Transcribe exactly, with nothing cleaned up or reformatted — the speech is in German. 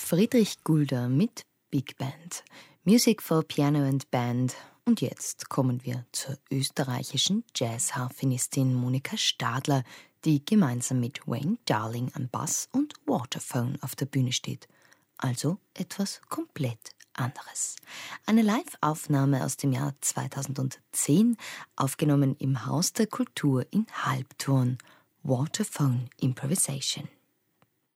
Friedrich Gulda mit Big Band. Music for Piano and Band. Und jetzt kommen wir zur österreichischen Jazzharfenistin Monika Stadler, die gemeinsam mit Wayne Darling am Bass und Waterphone auf der Bühne steht. Also etwas komplett anderes. Eine Live-Aufnahme aus dem Jahr zweitausendzehn, aufgenommen im Haus der Kultur in Halbturn. Waterphone Improvisation.